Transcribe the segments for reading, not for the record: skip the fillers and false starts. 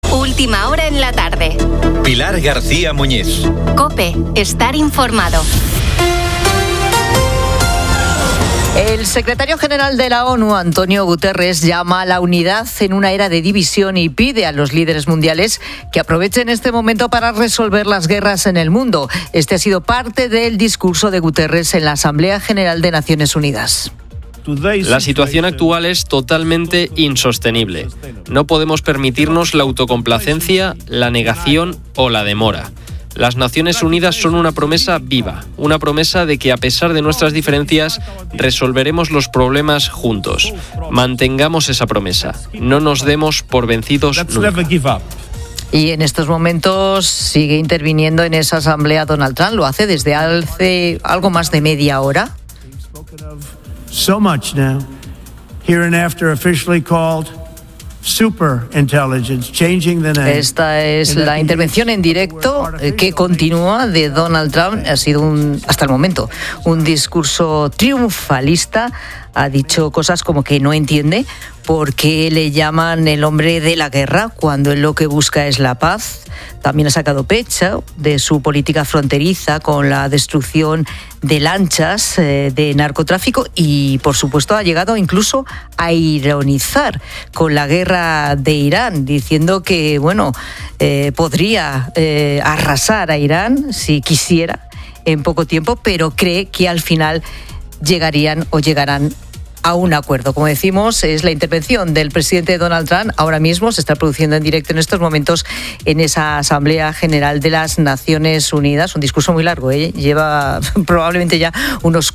Última hora en la tarde. Pilar García Muñiz. COPE. Estar informado. El secretario general de la ONU, Antonio Guterres, llama a la unidad en una era de división y pide a los líderes mundiales que aprovechen este momento para resolver las guerras en el mundo. Este ha sido parte del discurso de Guterres en la Asamblea General de Naciones Unidas. La situación actual es totalmente insostenible. No podemos permitirnos la autocomplacencia, la negación o la demora. Las Naciones Unidas son una promesa viva, una promesa de que a pesar de nuestras diferencias resolveremos los problemas juntos. Mantengamos esa promesa. No nos demos por vencidos nunca. Y en estos momentos sigue interviniendo en esa asamblea Donald Trump. Lo hace desde hace algo más de media hora. So much now, hereinafter officially called superintelligence, changing the name. Esta es la intervención en directo que continúa de Donald Trump. Ha sido hasta el momento un discurso triunfalista. Ha dicho cosas como que no entiende por qué le llaman el hombre de la guerra cuando él lo que busca es la paz. También ha sacado pecho de su política fronteriza con la destrucción de lanchas de narcotráfico y, por supuesto, ha llegado incluso a ironizar con la guerra de Irán, diciendo que, podría arrasar a Irán si quisiera en poco tiempo, pero cree que al final llegarán a un acuerdo. Como decimos, es la intervención del presidente Donald Trump. Ahora mismo se está produciendo en directo en estos momentos en esa Asamblea General de las Naciones Unidas. Un discurso muy largo, lleva probablemente ya unos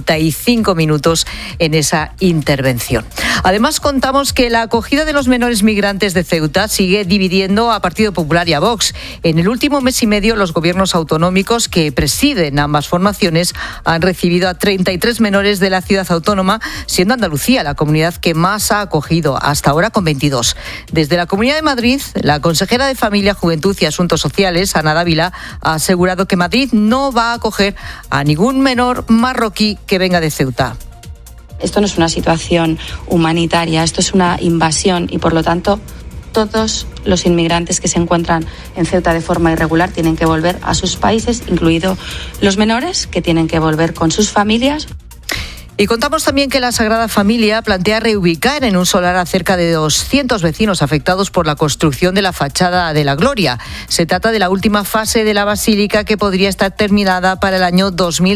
45 minutos en esa intervención. Además, contamos que la acogida de los menores migrantes de Ceuta sigue dividiendo a Partido Popular y a Vox. En el último mes y medio, los gobiernos autonómicos que presiden ambas formaciones han recibido a 33 menores de la ciudad autónoma, siendo Andalucía la comunidad que más ha acogido hasta ahora, con 22. Desde la Comunidad de Madrid, la consejera de Familia, Juventud y Asuntos Sociales, Ana Dávila, ha asegurado que Madrid no va a acoger a ningún menor marroquí que venga de Ceuta. Esto no es una situación humanitaria, esto es una invasión y, por lo tanto, todos los inmigrantes que se encuentran en Ceuta de forma irregular tienen que volver a sus países, incluidos los menores, que tienen que volver con sus familias. Y contamos también que la Sagrada Familia plantea reubicar en un solar a cerca de 200 vecinos afectados por la construcción de la fachada de la Gloria. Se trata de la última fase de la basílica, que podría estar terminada para el año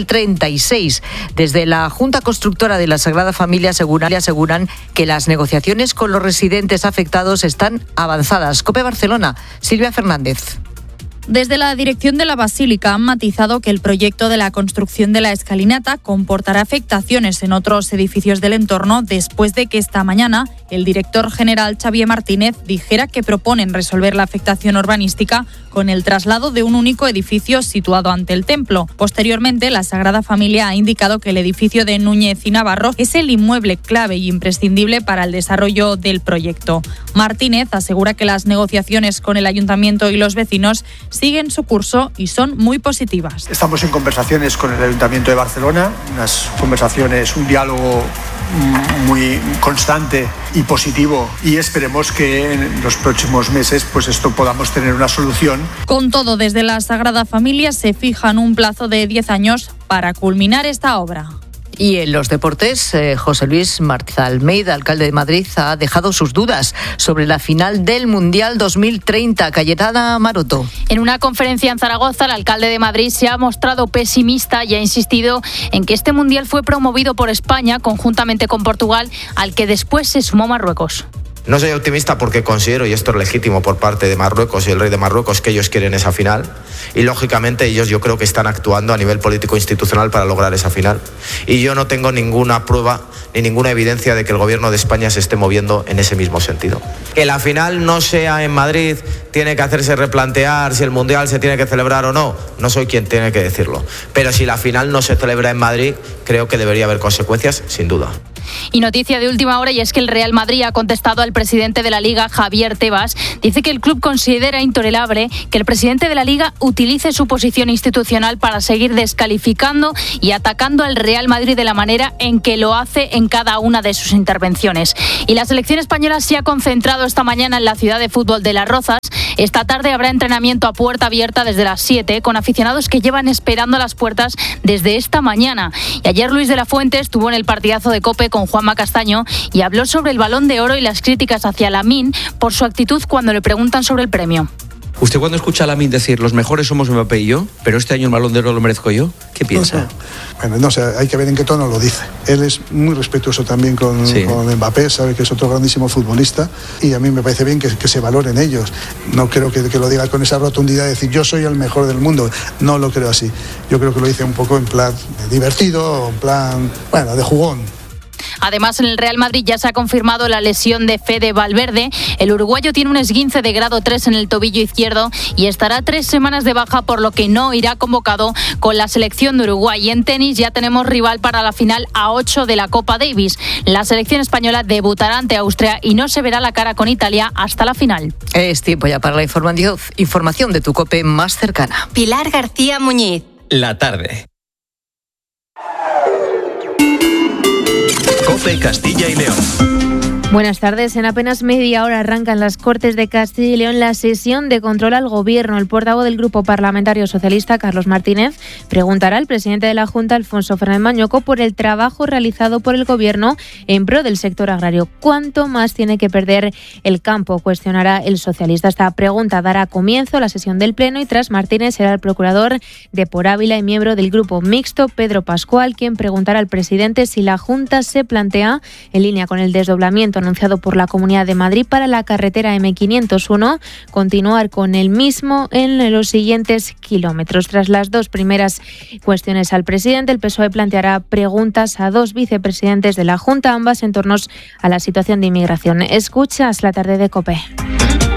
2036. Desde la Junta Constructora de la Sagrada Familia aseguran que las negociaciones con los residentes afectados están avanzadas. COPE Barcelona, Silvia Fernández. Desde la dirección de la Basílica han matizado que el proyecto de la construcción de la escalinata comportará afectaciones en otros edificios del entorno, después de que esta mañana el director general Xavier Martínez dijera que proponen resolver la afectación urbanística con el traslado de un único edificio situado ante el templo. Posteriormente, la Sagrada Familia ha indicado que el edificio de Núñez y Navarro es el inmueble clave y imprescindible para el desarrollo del proyecto. Martínez asegura que las negociaciones con el ayuntamiento y los vecinos siguen su curso y son muy positivas. Estamos en conversaciones con el Ayuntamiento de Barcelona, unas conversaciones, un diálogo muy constante y positivo, y esperemos que en los próximos meses esto podamos tener una solución. Con todo, desde la Sagrada Familia se fijan un plazo de 10 años para culminar esta obra. Y en los deportes, José Luis Martínez Almeida, alcalde de Madrid, ha dejado sus dudas sobre la final del Mundial 2030. Cayetana Maroto. En una conferencia en Zaragoza, el alcalde de Madrid se ha mostrado pesimista y ha insistido en que este Mundial fue promovido por España conjuntamente con Portugal, al que después se sumó Marruecos. No soy optimista porque considero, y esto es legítimo por parte de Marruecos y el rey de Marruecos, que ellos quieren esa final, y lógicamente ellos yo creo que están actuando a nivel político institucional para lograr esa final, y yo no tengo ninguna prueba ni ninguna evidencia de que el gobierno de España se esté moviendo en ese mismo sentido. Que la final no sea en Madrid tiene que hacerse replantear si el Mundial se tiene que celebrar o no. No soy quien tiene que decirlo, pero si la final no se celebra en Madrid, creo que debería haber consecuencias, sin duda. Y noticia de última hora, y es que el Real Madrid ha contestado al presidente de la Liga, Javier Tebas. Dice que el club considera intolerable que el presidente de la Liga utilice su posición institucional para seguir descalificando y atacando al Real Madrid de la manera en que lo hace en cada una de sus intervenciones. Y la selección española se ha concentrado esta mañana en la ciudad de fútbol de Las Rozas. Esta tarde habrá entrenamiento a puerta abierta desde las 7, con aficionados que llevan esperando a las puertas desde esta mañana. Y ayer Luis de la Fuente estuvo en el partidazo de COPE con Juanma Castaño y habló sobre el Balón de Oro y las críticas hacia Lamine por su actitud cuando le preguntan sobre el premio. ¿Usted cuando escucha a Lamine decir los mejores somos Mbappé y yo, pero este año el Balón de Oro lo merezco yo? ¿Qué piensa? Bueno, no sé, hay que ver en qué tono lo dice. Él es muy respetuoso también con Mbappé, sabe que es otro grandísimo futbolista y a mí me parece bien que se valoren ellos. No creo que lo diga con esa rotundidad de decir yo soy el mejor del mundo. No lo creo así. Yo creo que lo dice un poco en plan divertido, en plan, bueno, de jugón. Además, en el Real Madrid ya se ha confirmado la lesión de Fede Valverde. El uruguayo tiene un esguince de grado 3 en el tobillo izquierdo y estará 3 semanas de baja, por lo que no irá convocado con la selección de Uruguay. Y en tenis ya tenemos rival para la final a 8 de la Copa Davis. La selección española debutará ante Austria y no se verá la cara con Italia hasta la final. Es tiempo ya para la información de tu COPE más cercana. Pilar García Muñiz. La tarde. COPE Castilla y León. Buenas tardes. En apenas media hora arrancan las Cortes de Castilla y León la sesión de control al Gobierno. El portavoz del Grupo Parlamentario Socialista, Carlos Martínez, preguntará al presidente de la Junta, Alfonso Fernández Mañueco, por el trabajo realizado por el Gobierno en pro del sector agrario. ¿Cuánto más tiene que perder el campo?, cuestionará el socialista. Esta pregunta dará comienzo a la sesión del Pleno y tras Martínez será el procurador de Por Ávila y miembro del Grupo Mixto, Pedro Pascual, quien preguntará al presidente si la Junta se plantea, en línea con el desdoblamiento anunciado por la Comunidad de Madrid para la carretera M501, continuar con el mismo en los siguientes kilómetros. Tras las dos primeras cuestiones al presidente, el PSOE planteará preguntas a dos vicepresidentes de la Junta, ambas en torno a la situación de inmigración. Escuchas La Tarde de COPE.